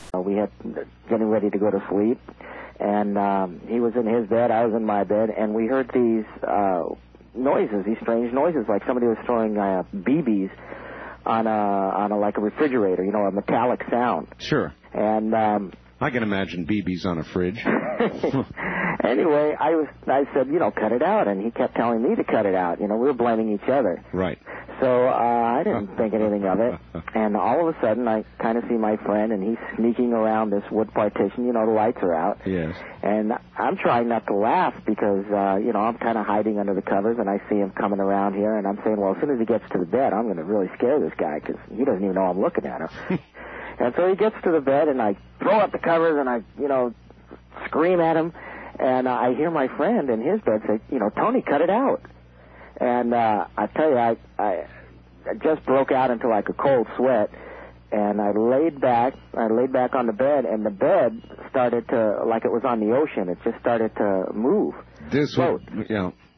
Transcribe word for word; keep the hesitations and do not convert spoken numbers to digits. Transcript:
Uh, we had getting ready to go to sleep, and um, he was in his bed, I was in my bed, and we heard these uh, noises, these strange noises, like somebody was throwing uh, B Bs on a on a like a refrigerator, you know, a metallic sound. Sure. And um, I can imagine B Bs on a fridge. Anyway, I was I said, you know, cut it out, and he kept telling me to cut it out. You know, we were blaming each other. Right. So uh, I didn't think anything of it, and all of a sudden I kind of see my friend, and he's sneaking around this wood partition. You know, the lights are out. Yes. And I'm trying not to laugh because, uh, you know, I'm kind of hiding under the covers, and I see him coming around here, and I'm saying, well, as soon as he gets to the bed, I'm going to really scare this guy because he doesn't even know I'm looking at him. And so he gets to the bed, and I throw up the covers, and I, you know, scream at him, and uh, I hear my friend in his bed say, you know, Tony, cut it out. And uh, I tell you, I, I just broke out into like a cold sweat, and I laid back. I laid back on the bed, and the bed started to, like it was on the ocean. It just started to move. This float. would, yeah.